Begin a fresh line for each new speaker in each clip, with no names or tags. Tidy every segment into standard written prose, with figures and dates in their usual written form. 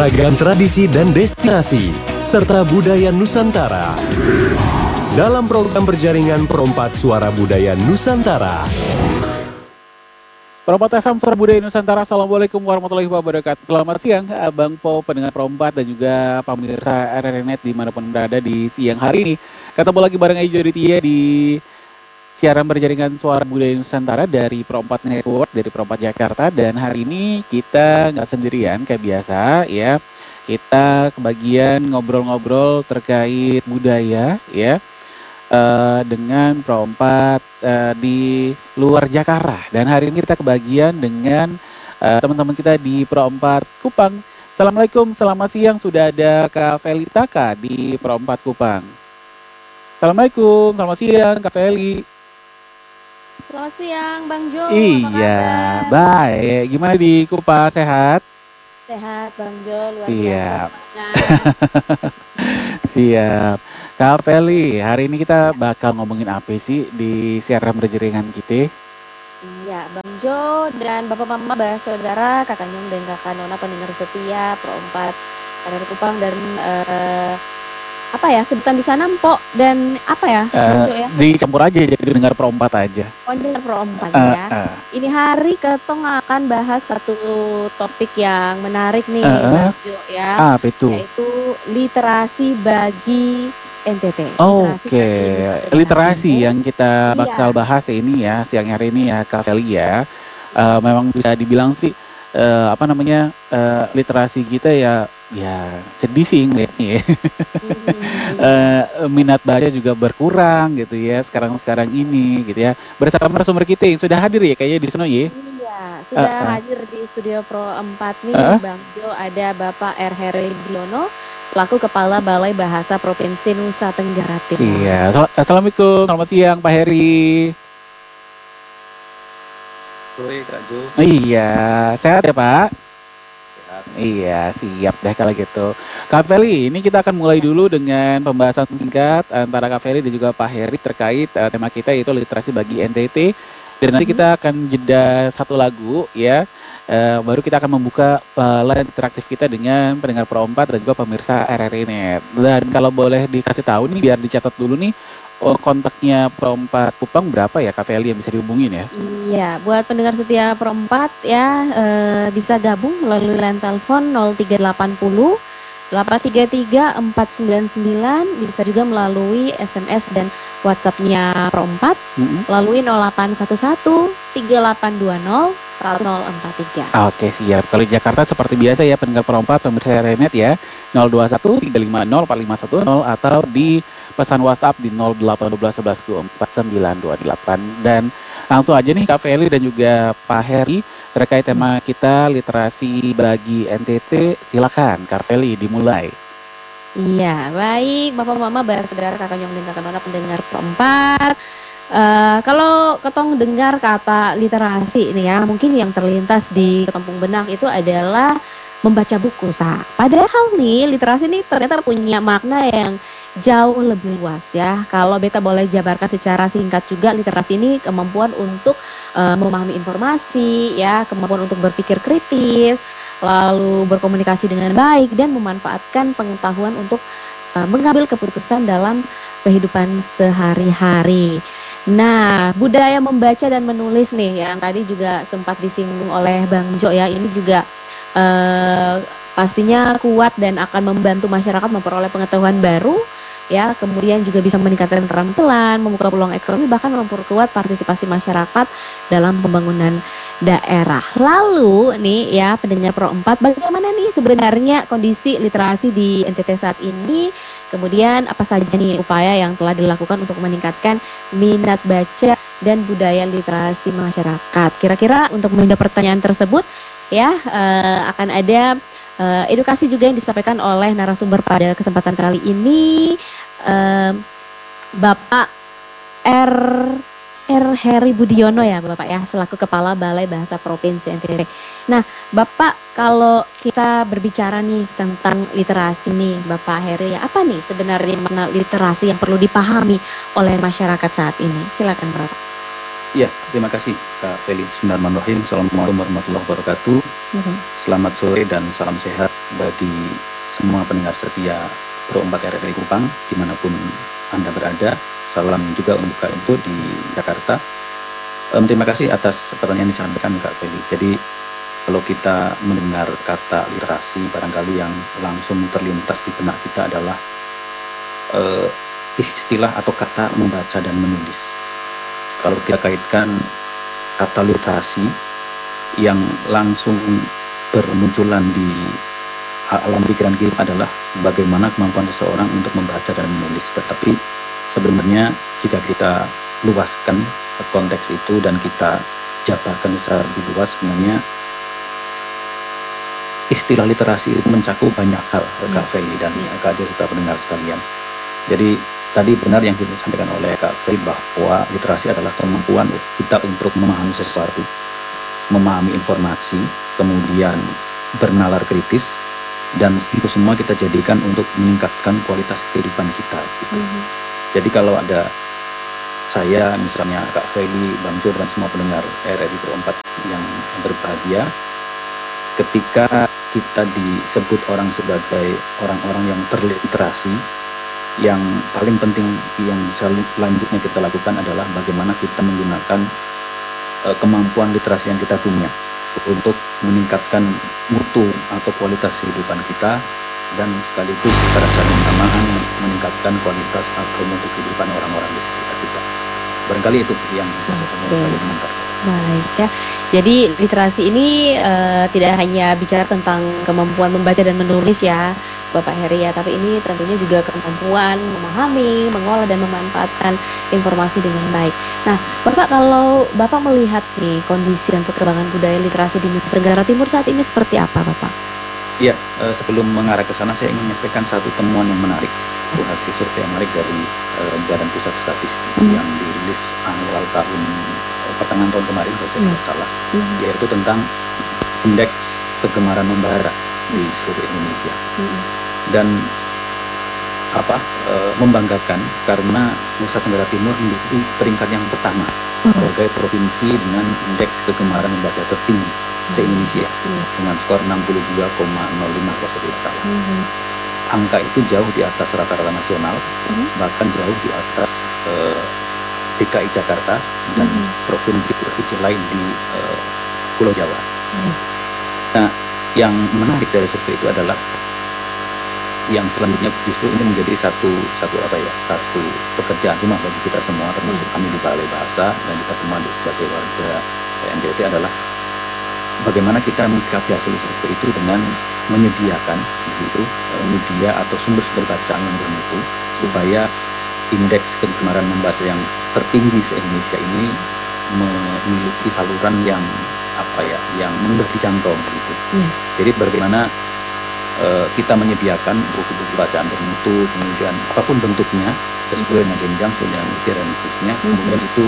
Ragam tradisi dan destinasi, serta budaya Nusantara. Dalam program berjaringan Perompat Suara Budaya Nusantara.
Perompat FM Suara Budaya Nusantara, Assalamualaikum warahmatullahi wabarakatuh. Selamat siang, Abang Po, pendengar Perompat dan juga pemirsa RRNet dimanapun berada di siang hari ini. Ketemu lagi bareng Ejo Ditya di siaran berjaringan Suara Budaya Nusantara dari Perompat Network, dari Perompat Jakarta. Dan hari ini kita nggak sendirian kayak biasa ya. Kita kebagian ngobrol-ngobrol terkait budaya ya. Dengan Perompat di luar Jakarta. Dan hari ini kita kebagian dengan teman-teman kita di Perompat Kupang. Assalamualaikum, selamat siang. Sudah ada Kak Feli Taka di Perompat Kupang. Assalamualaikum, selamat siang Kak Feli.
Selamat siang Bang Jo.
Iya, baik. Gimana di Kupang, sehat?
Sehat Bang Jo, luar
Siap.
biasa.
Siap. Kak Feli, hari ini kita bakal ngomongin apa sih di siaran berjaringan kita?
Iya, Bang Jo dan Bapak Mama, Bah Saudara, Kakak Nyong dan Kakak Nona pendengar setia Perompat Kader Kupang dan apa ya sebutan di sana Mpok dan apa ya Bang Jo ya?
Dicampur aja jadi dengar Perompat aja.
Oh, dengar Perompat ya. Ini hari Ketong akan bahas satu topik yang menarik nih Bang Jo ya.
Apa itu?
Yaitu literasi bagi NTT.
Oke, literasi yang kita
Iya.
bakal bahas ini ya siang hari ini ya Kak Feli ya. Memang bisa dibilang sih literasi kita ya sedih sih ngeliatnya ya. Minat baca juga berkurang gitu ya sekarang ini gitu ya. Bersama narasumber kita yang sudah hadir ya kayaknya di sana ya.
Iya, sudah hadir di studio Pro 4 nih Bang Jo, ada Bapak R. Heri Biono selaku Kepala Balai Bahasa Provinsi Nusa Tenggara Timur.
Iya, Assalamualaikum, selamat siang Pak Heri.
Sore Kak Jo.
Iya, sehat ya Pak?
Sehat.
Iya, siap deh kalau gitu. Kak Feli, ini kita akan mulai dulu dengan pembahasan singkat antara Kak Feli dan juga Pak Heri terkait tema kita yaitu literasi bagi NTT. Dan nanti kita akan jeda satu lagu ya. Baru kita akan membuka line interaktif kita dengan pendengar Perompat dan juga pemirsa RRNet. Dan kalau boleh dikasih tahu nih, biar dicatat dulu nih, kontaknya Perompat Kupang berapa ya Kak Feli yang bisa dihubungin ya?
Iya, buat pendengar setia Perompat ya bisa gabung melalui line telepon 0380 833 499, bisa juga melalui SMS dan WhatsApp-nya Perompat melalui 0811 3820 1043.
Oke, siap. Kalau di Jakarta seperti biasa ya pendengar Perompat pemirsa RRNet ya 021 350 4510 atau di pesan WhatsApp di 0812 11 24 928. Dan langsung aja nih Kak Feli dan juga Pak Heri terkait tema kita literasi bagi NTT. Silakan Kak Feli dimulai.
Iya, baik Bapak Mama, Saudara, Kakak Nyong dan Kakak Nona pendengar Perompat. Kalau ketong dengar kata literasi ini ya, mungkin yang terlintas di kampung benak itu adalah membaca buku. Padahal nih literasi ini ternyata punya makna yang jauh lebih luas ya. Kalau beta boleh jabarkan secara singkat juga, literasi ini kemampuan untuk memahami informasi ya, kemampuan untuk berpikir kritis, lalu berkomunikasi dengan baik dan memanfaatkan pengetahuan untuk mengambil keputusan dalam kehidupan sehari-hari. Nah, budaya membaca dan menulis nih yang tadi juga sempat disinggung oleh Bang Jo ya, ini juga pastinya kuat dan akan membantu masyarakat memperoleh pengetahuan baru ya, kemudian juga bisa meningkatkan keterampilan, membuka peluang ekonomi, bahkan memperkuat partisipasi masyarakat dalam pembangunan daerah. Lalu nih ya pendengar Pro 4, bagaimana nih sebenarnya kondisi literasi di NTT saat ini? Kemudian apa saja nih upaya yang telah dilakukan untuk meningkatkan minat baca dan budaya literasi masyarakat? Kira-kira untuk menjawab pertanyaan tersebut ya akan ada edukasi juga yang disampaikan oleh narasumber pada kesempatan kali ini, Bapak R. Heri Budiono ya Bapak ya, selaku Kepala Balai Bahasa Provinsi NTT. Nah Bapak, kalau kita berbicara nih tentang literasi nih Bapak Heri, ya apa nih sebenarnya makna literasi yang perlu dipahami oleh masyarakat saat ini? Silakan Bapak.
Ya, terima kasih Kak Feli. Bismillahirrahmanirrahim. Assalamualaikum warahmatullahi wabarakatuh. Selamat sore dan salam sehat bagi semua pendengar setia Pro 4 RRI Kupang dimanapun Anda berada. Salam juga untuk Kak Enzo di Jakarta. Terima kasih atas pertanyaan yang disampaikan Kak Feli. Jadi kalau kita mendengar kata literasi, barangkali yang langsung terlintas di benak kita adalah istilah atau kata membaca dan menulis. Kalau kita kaitkan kata literasi yang langsung bermunculan di alam pikiran kita adalah bagaimana kemampuan seseorang untuk membaca dan menulis. Tetapi sebenarnya jika kita luaskan konteks itu dan kita jabarkan secara lebih luas, sebenarnya istilah literasi itu mencakup banyak hal, Kak Feli dan Kak Jo serta pendengar sekalian. Jadi tadi benar yang disampaikan oleh Kak Feli bahwa literasi adalah kemampuan kita untuk memahami sesuatu, memahami informasi, kemudian bernalar kritis, dan itu semua kita jadikan untuk meningkatkan kualitas kehidupan kita. Gitu. Jadi kalau ada saya, misalnya Kak Feli, Bang Jo, dan semua pendengar RRI Pro 4 yang berbahagia, ketika kita disebut orang sebagai orang-orang yang terliterasi, yang paling penting yang selanjutnya kita lakukan adalah bagaimana kita menggunakan kemampuan literasi yang kita punya untuk meningkatkan mutu atau kualitas kehidupan kita, dan sekaligus pada saat yang bersamaan meningkatkan kualitas atau mutu kehidupan orang-orang di sekitar kita. Barangkali itu yang bisa saya sampaikan.
Baik ya, jadi literasi ini tidak hanya bicara tentang kemampuan membaca dan menulis ya Bapak Heri ya, tapi ini tentunya juga kemampuan memahami, mengolah dan memanfaatkan informasi dengan baik. Nah Bapak, kalau Bapak melihat nih kondisi dan perkembangan budaya literasi di Nusa Tenggara Timur saat ini seperti apa Bapak?
Iya, sebelum mengarah ke sana saya ingin menyampaikan satu temuan yang menarik, satu hasil survei yang menarik dari Badan Pusat Statistik yang dirilis awal tahun pertengahan tahun kemarin kalau saya tidak salah, yaitu tentang indeks kegemaran membara di seluruh Indonesia. Dan membanggakan karena Nusa Tenggara Timur menduduki peringkat yang pertama sebagai provinsi dengan indeks kegemaran membaca tertinggi se-Indonesia dengan skor 62,05 kalau saya tidak salah. Angka itu jauh di atas rata-rata nasional, bahkan jauh di atas DKI Jakarta dan provinsi-provinsi lain di Pulau Jawa. Nah, yang menarik dari survei itu adalah yang selanjutnya justru ini menjadi satu pekerjaan rumah bagi kita semua, termasuk kami di Balai Bahasa dan kita semua sebagai warga NTT, adalah bagaimana kita menyikapi hasil survei itu dengan menyediakan media atau sumber-sumber bacaan yang bermutu supaya indeks kegemaran membaca yang tertinggi se-Indonesia ini memiliki saluran yang yang mudah dijangkau gitu. Jadi bagaimana kita menyediakan buku-buku bacaan bermutu, kemudian apapun bentuknya sesuai dengan jenjang, dengan usia dan seterusnya, kemudian itu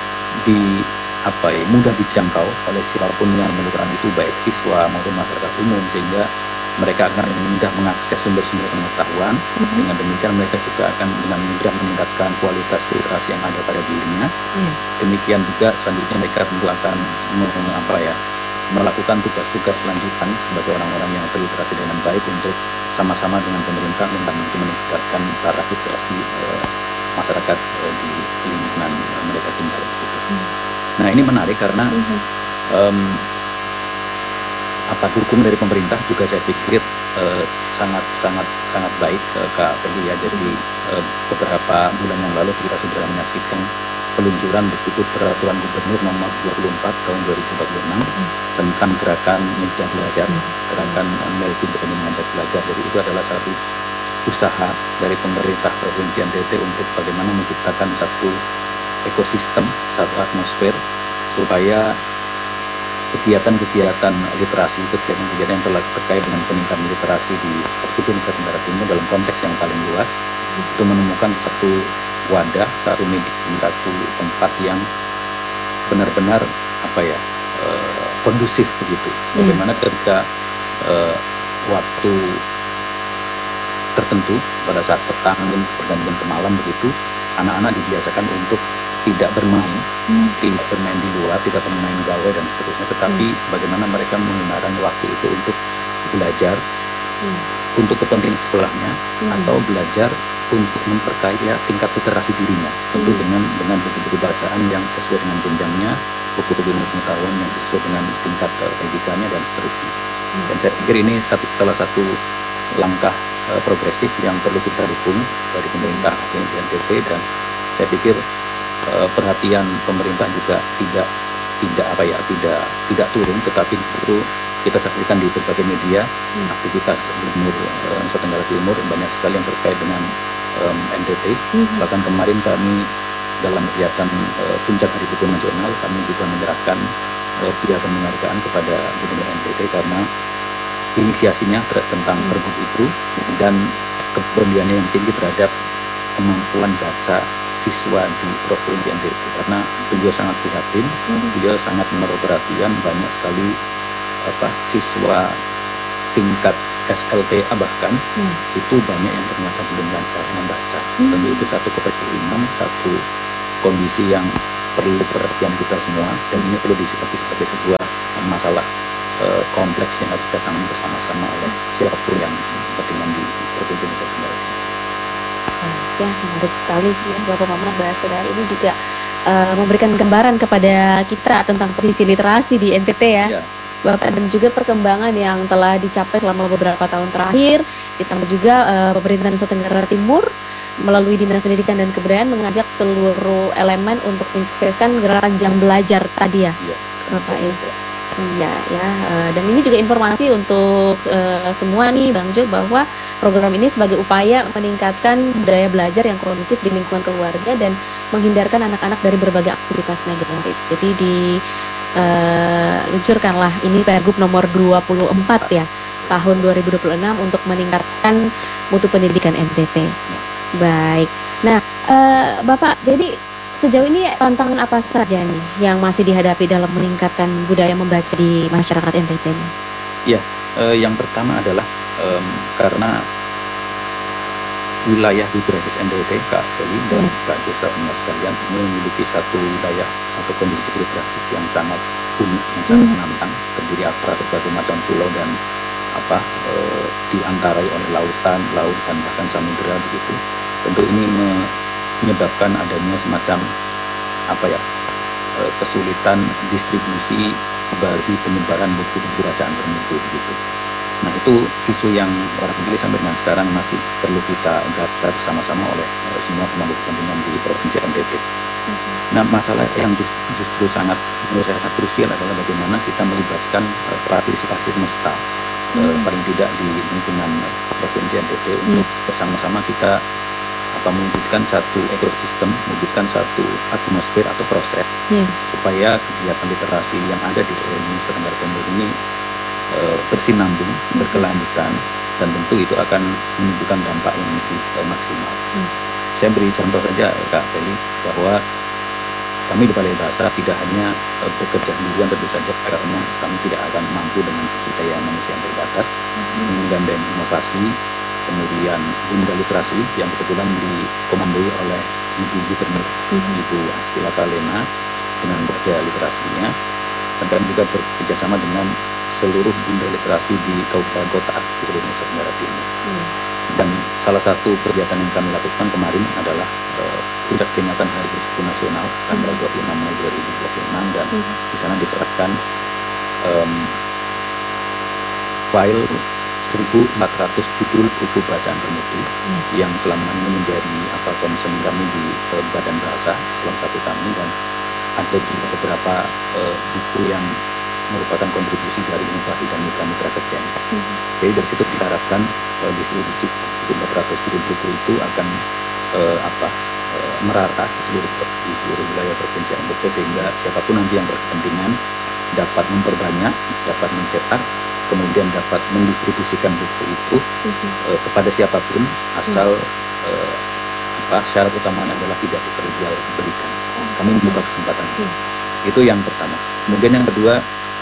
mudah dijangkau oleh siapapun yang memerlukan itu, baik siswa maupun masyarakat umum, sehingga mereka akan mudah mengakses sumber-sumber pengetahuan. Dengan demikian mereka juga akan dengan mudah meningkatkan kualitas literasi yang ada pada dirinya. Demikian juga selanjutnya mereka tentu akan melakukan tugas-tugas lanjutan sebagai orang-orang yang terliterasi dengan baik untuk sama-sama dengan pemerintah untuk meningkatkan taraf literasi masyarakat di lingkungan mereka tinggal. Nah ini menarik karena dukungan dari pemerintah juga saya pikir sangat baik Kak Feli ya. Jadi beberapa bulan yang lalu kita sudah menyaksikan peluncuran begitu peraturan gubernur nomor 24 tahun 2046 tentang gerakan meja belajar, gerakan Melty Berani Mengajak Belajar. Jadi itu adalah satu usaha dari pemerintah Provinsi NTT untuk bagaimana menciptakan satu ekosistem, satu atmosfer supaya kegiatan-kegiatan literasi, kegiatan-kegiatan yang telah terkait dengan peningkatan literasi di Provinsi Nusa Tenggara Timur dalam konteks yang paling luas itu menemukan satu wadah, satu media, satu tempat yang benar-benar kondusif begitu. Bagaimana ketika waktu tertentu pada saat petang dan pergantian ke malam begitu, anak-anak dibiasakan untuk tidak bermain, tidak bermain di luar, tidak bermain gawe dan seterusnya, tetapi bagaimana mereka menggunakan waktu itu untuk belajar, untuk kepentingan sekolahnya, atau belajar untuk memperkaya tingkat literasi dirinya, tentu dengan buku-buku bacaan yang sesuai dengan jenjangnya, buku-buku ilmu pengetahuan yang sesuai dengan tingkat pendidikannya dan seterusnya. Dan saya pikir ini salah satu langkah progresif yang perlu kita dukung dari pemerintah NTT, dan saya pikir perhatian pemerintah juga tidak turun, tetapi itu kita saksikan di berbagai media aktivitas Gubernur Nusa Tenggara Timur banyak sekali yang terkait dengan NTT. Bahkan kemarin kami dalam kegiatan puncak Hari Buku Nasional kami juga menyerahkan piagam penghargaan kepada Gubernur NTT karena inisiasinya tentang pergub itu dan kepeduliannya yang tinggi terhadap kemampuan baca siswa di Provinsi NTT, karena beliau sangat prihatin, beliau sangat menaruh perhatian banyak sekali siswa tingkat SLTA bahkan itu banyak yang ternyata belum lancar membaca. Tentu itu satu keprihatinan, satu kondisi yang perlu perhatian kita semua, dan ini perlu disikapi sebagai sebuah masalah kompleks yang harus kita tangani bersama-sama oleh siapapun yang berkepentingan di Provinsi Nusa Tenggara.
Ya, menarik sekali ya Bapak Mama bahas saudara ini juga memberikan gambaran kepada kita tentang posisi literasi di NTT ya. Bapak, dan juga perkembangan yang telah dicapai selama beberapa tahun terakhir, ditambah juga pemerintah Nusa Tenggara Timur melalui Dinas Pendidikan dan Kebudayaan mengajak seluruh elemen untuk mensukseskan gerakan jam belajar tadi ya, Bapak ya. Iya ya, dan ini juga informasi untuk semua nih Bang Jo, bahwa program ini sebagai upaya meningkatkan budaya belajar yang kondusif di lingkungan keluarga dan menghindarkan anak-anak dari berbagai aktivitas negatif. Jadi diluncurkanlah ini Pergub nomor 24 ya tahun 2026 untuk meningkatkan mutu pendidikan NTT. Baik. Nah, Bapak, jadi sejauh ini tantangan apa saja nih yang masih dihadapi dalam meningkatkan budaya membaca di masyarakat NTT?
Ya, yang pertama adalah karena wilayah geografis NTT, Kak Feli dan Kak Jota sekalian, memiliki satu wilayah atau kondisi geografis yang sangat unik, yang sangat menantang, terdiri atas berbagai macam pulau dan diantarai oleh lautan, laut dan bahkan samudera begitu. Tentu ini menyebabkan adanya semacam kesulitan distribusi bagi penyebaran buku-buku bacaan tertentu gitu. Nah, itu isu yang barangkali sampai dengan sekarang masih perlu kita garap bersama-sama oleh semua pemangku kepentingan di Provinsi NTT. Nah, masalah yang justru sangat menurut saya sangat krusial adalah bagaimana kita melibatkan partisipasi semesta, paling tidak di lingkungan Provinsi NTT untuk bersama-sama kita mewujudkan satu ekosistem, mewujudkan satu atmosfer atau proses supaya kegiatan literasi yang ada di Nusa Tenggara Timur ini bersinambung, berkelanjutan, dan tentu itu akan menunjukkan dampak yang lebih maksimal. Saya beri contoh saja Kak Feli, bahwa kami di Balai Bahasa tidak hanya bekerja sendirian tentu saja, karena kami tidak akan mampu dengan sumber daya manusia yang terbatas, menggandeng inovasi, kemudian bunda literasi yang kebetulan dikomandoi oleh Ibu Gubernur Ibu Astila Kalena dengan kerja literasinya, dan kami juga bekerjasama dengan seluruh bunda literasi di kabupaten kota di seluruh Nusa Tenggara Timur. Dan salah satu kegiatan yang kami lakukan kemarin adalah puncak peringatan Hari Buku Nasional tanggal 26 Mei 2026, dan di sana diserahkan file 1.400 judul buku bacaan termutu yang selama ini menjadi concern kami di Badan Bahasa selama 1 tahun, dan ada juga beberapa buku yang merupakan kontribusi dari inovasi dan mitra-mitra kerja. Jadi dari situ kita harapkan distribusi 1.400 judul buku itu akan merata di seluruh wilayah Provinsi NTT, sehingga siapapun nanti yang berkepentingan dapat memperbanyak, dapat mencetak, kemudian dapat mendistribusikan buku itu kepada siapapun, asal syarat utamanya adalah tidak diperjualbelikan. Kami membuka kesempatan itu yang pertama. Kemudian yang kedua,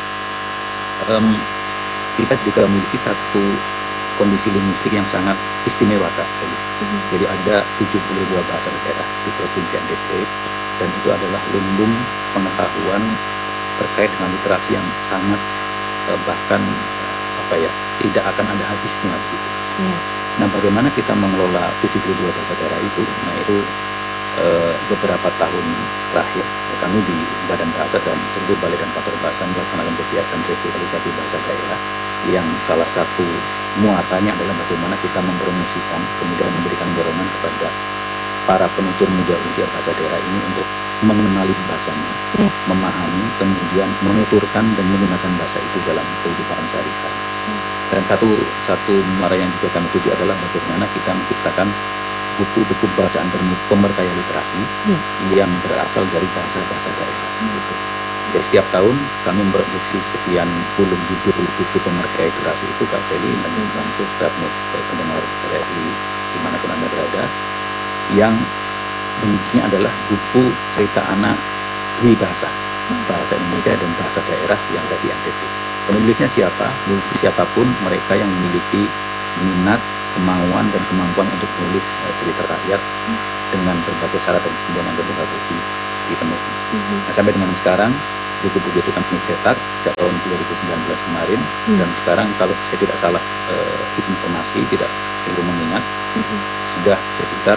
kita juga memiliki satu kondisi linguistik yang sangat istimewa Kak. Jadi ada 72 bahasa daerah di Provinsi NTT, dan itu adalah lumbung pengetahuan terkait dengan literasi yang sangat bahkan tidak akan ada habisnya begitu. Nah, bagaimana kita mengelola 72 bahasa daerah itu? Nah, itu beberapa tahun terakhir kami di Badan Bahasa dan seluruh Balai dan Kantor Bahasa melaksanakan kegiatan revitalisasi bahasa daerah yang salah satu muatannya adalah bagaimana kita mempromosikan kemudian memberikan dorongan kepada para penutur muda usia bahasa daerah ini untuk mengenali bahasanya, memahami, kemudian menuturkan dan menggunakan bahasa itu dalam kehidupan sehari-hari. Dan satu muara yang juga kami tuju adalah bagaimana kita menciptakan buku-buku bacaan pemerkaya literasi yang berasal dari bahasa-bahasa daerah. Gitu. Jadi setiap tahun kami memproduksi sekian puluh judul buku pemerkaya literasi itu, Kak Feli dan membantu setiap pendengar RRI dimanapun Anda berada, yang bentuknya adalah buku cerita anak dwi bahasa Indonesia dan bahasa daerah yang ada di NTT. Penulisnya siapapun mereka yang memiliki minat, kemauan dan kemampuan untuk menulis cerita rakyat dengan berbagai syarat dan kemudian yang tentu harus dipenuhi. Nah, sampai dengan sekarang buku-buku itu kami cetak sejak tahun 2019 kemarin, dan sekarang kalau saya tidak salah informasi, tidak perlu mengingat, sudah sekitar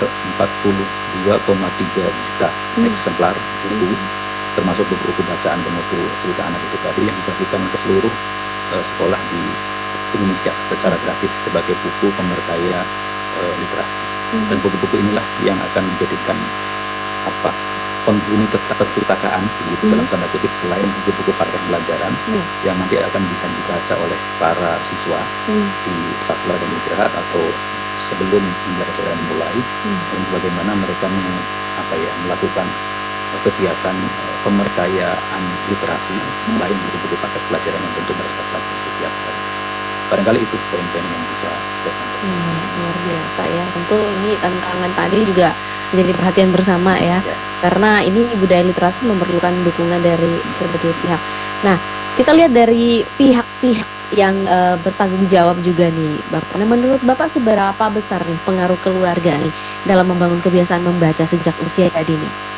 42,3 juta eksemplar buku, termasuk buku bacaan dan buku cerita anak itu tadi yang dibagikan ke seluruh sekolah di Indonesia secara gratis sebagai buku pemerkaya literasi. Dan buku-buku inilah yang akan menjadikan penghuni perpustakaan begitu dalam tanda kutip, selain buku-buku paket pelajaran yang nanti akan bisa dibaca oleh para siswa di sastra dan literat atau sebelum pembelajaran dimulai, dan bagaimana mereka melakukan kegiatan pemerkayaan literasi selain buku-buku paket pelajaran yang tentu mereka pelajari setiap hari. Barangkali itu poin-poin yang bisa saya sampaikan.
Luar biasa ya. Tentu ini tantangan tadi juga menjadi perhatian bersama ya. Karena ini budaya literasi memerlukan dukungan dari berbagai pihak. Nah, kita lihat dari pihak-pihak yang bertanggung jawab juga nih, Bapak. Nah, menurut Bapak seberapa besar nih pengaruh keluarga nih dalam membangun kebiasaan membaca sejak usia dini?